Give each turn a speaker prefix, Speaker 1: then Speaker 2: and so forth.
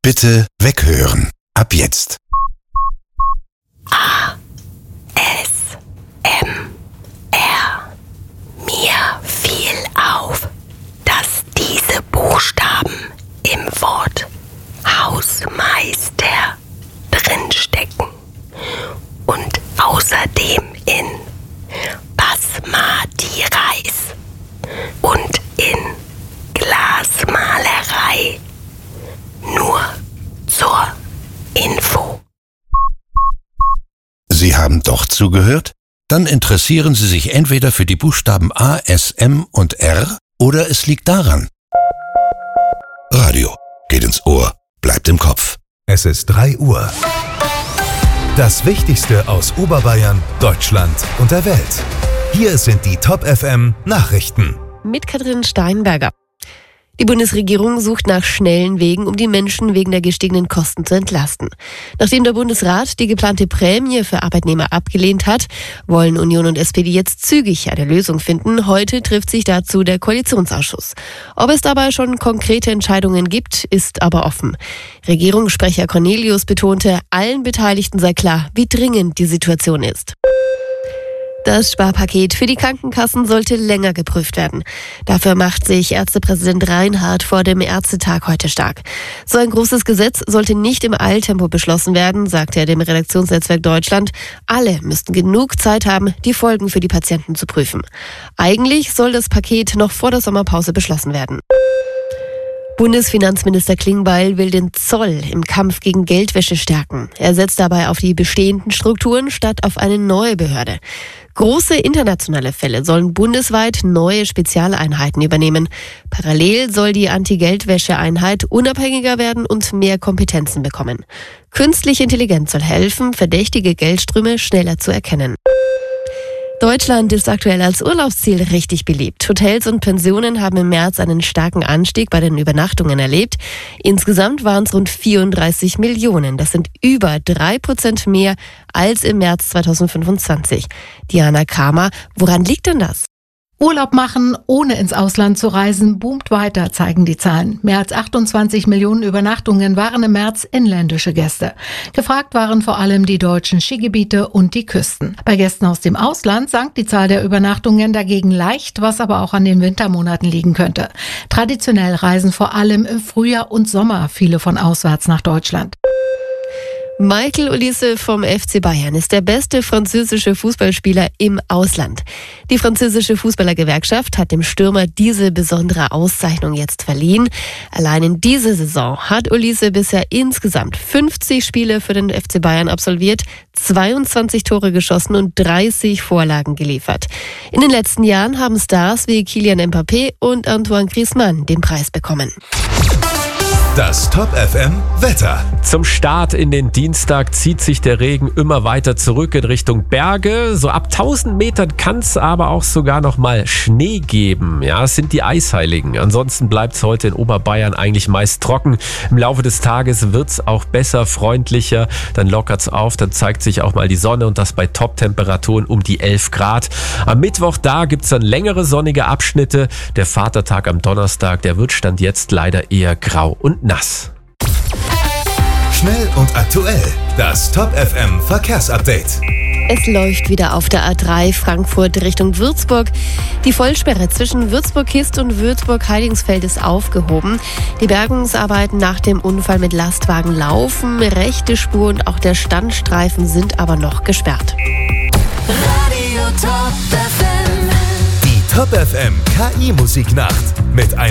Speaker 1: Bitte weghören. Ab jetzt.
Speaker 2: ASMR. Mir fiel auf, dass diese Buchstaben im Wort Hausmeister drinstecken und außerdem in Basmati Reis und in Glasmalerei. Nur zur Info.
Speaker 1: Sie haben doch zugehört? Dann interessieren Sie sich entweder für die Buchstaben A, S, M und R oder es liegt daran. Radio geht ins Ohr, bleibt im Kopf.
Speaker 3: Es ist 3 Uhr. Das Wichtigste aus Oberbayern, Deutschland und der Welt. Hier sind die Top FM Nachrichten.
Speaker 4: Mit Katrin Steinberger. Die Bundesregierung sucht nach schnellen Wegen, um die Menschen wegen der gestiegenen Kosten zu entlasten. Nachdem der Bundesrat die geplante Prämie für Arbeitnehmer abgelehnt hat, wollen Union und SPD jetzt zügig eine Lösung finden. Heute trifft sich dazu der Koalitionsausschuss. Ob es dabei schon konkrete Entscheidungen gibt, ist aber offen. Regierungssprecher Cornelius betonte, allen Beteiligten sei klar, wie dringend die Situation ist. Das Sparpaket für die Krankenkassen sollte länger geprüft werden. Dafür macht sich Ärztepräsident Reinhardt vor dem Ärztetag heute stark. So ein großes Gesetz sollte nicht im Eiltempo beschlossen werden, sagte er dem Redaktionsnetzwerk Deutschland. Alle müssten genug Zeit haben, die Folgen für die Patienten zu prüfen. Eigentlich soll das Paket noch vor der Sommerpause beschlossen werden. Bundesfinanzminister Klingbeil will den Zoll im Kampf gegen Geldwäsche stärken. Er setzt dabei auf die bestehenden Strukturen statt auf eine neue Behörde. Große internationale Fälle sollen bundesweit neue Spezialeinheiten übernehmen. Parallel soll die Anti-Geldwäsche-Einheit unabhängiger werden und mehr Kompetenzen bekommen. Künstliche Intelligenz soll helfen, verdächtige Geldströme schneller zu erkennen. Deutschland ist aktuell als Urlaubsziel richtig beliebt. Hotels und Pensionen haben im März einen starken Anstieg bei den Übernachtungen erlebt. Insgesamt waren es rund 34 Millionen. Das sind über 3% mehr als im März 2025. Diana Kramer, woran liegt denn das?
Speaker 5: Urlaub machen, ohne ins Ausland zu reisen, boomt weiter, zeigen die Zahlen. Mehr als 28 Millionen Übernachtungen waren im März inländische Gäste. Gefragt waren vor allem die deutschen Skigebiete und die Küsten. Bei Gästen aus dem Ausland sank die Zahl der Übernachtungen dagegen leicht, was aber auch an den Wintermonaten liegen könnte. Traditionell reisen vor allem im Frühjahr und Sommer viele von auswärts nach Deutschland.
Speaker 4: Michael Olise vom FC Bayern ist der beste französische Fußballspieler im Ausland. Die französische Fußballergewerkschaft hat dem Stürmer diese besondere Auszeichnung jetzt verliehen. Allein in dieser Saison hat Olise bisher insgesamt 50 Spiele für den FC Bayern absolviert, 22 Tore geschossen und 30 Vorlagen geliefert. In den letzten Jahren haben Stars wie Kylian Mbappé und Antoine Griezmann den Preis bekommen.
Speaker 3: Das Top FM Wetter.
Speaker 6: Zum Start in den Dienstag zieht sich der Regen immer weiter zurück in Richtung Berge. So ab 1000 Metern kann es aber auch sogar noch mal Schnee geben. Ja, es sind die Eisheiligen. Ansonsten bleibt es heute in Oberbayern eigentlich meist trocken. Im Laufe des Tages wird es auch besser, freundlicher. Dann lockert es auf, dann zeigt sich auch mal die Sonne und das bei Top-Temperaturen um die 11 Grad. Am Mittwoch, da gibt es dann längere sonnige Abschnitte. Der Vatertag am Donnerstag, der wird Stand jetzt leider eher grau und nass.
Speaker 3: Schnell und aktuell. Das Top FM Verkehrsupdate.
Speaker 4: Es läuft wieder auf der A3 Frankfurt Richtung Würzburg. Die Vollsperre zwischen Würzburg-Kist und Würzburg-Heidingsfeld ist aufgehoben. Die Bergungsarbeiten nach dem Unfall mit Lastwagen laufen. Rechte Spur und auch der Standstreifen sind aber noch gesperrt.
Speaker 2: Radio Top FM.
Speaker 3: Die Top FM KI-Musiknacht mit einer